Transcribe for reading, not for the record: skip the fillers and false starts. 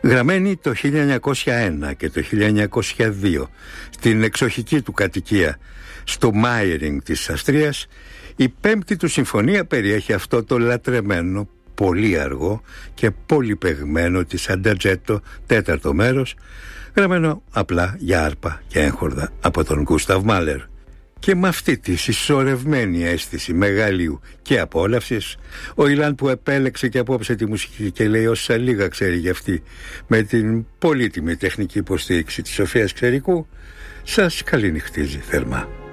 Γραμμένη το 1901 και το 1902 στην εξοχική του κατοικία στο Μάιρινγκ της Αυστρίας, η πέμπτη του συμφωνία περιέχει αυτό το λατρεμένο, πολύ αργό και πολυπαιγμένο της Αντατζέτο τέταρτο μέρος, γραμμένο απλά για άρπα και έγχορδα από τον Γκούσταβ Μάλερ. Και με αυτή τη συσσωρευμένη αίσθηση μεγαλείου και απόλαυσης, ο Ιλάν που επέλεξε και απόψε τη μουσική και λέει όσα λίγα ξέρει για αυτή, με την πολύτιμη τεχνική υποστήριξη της Σοφίας Ξερικού, σας καληνυχτίζει θερμά.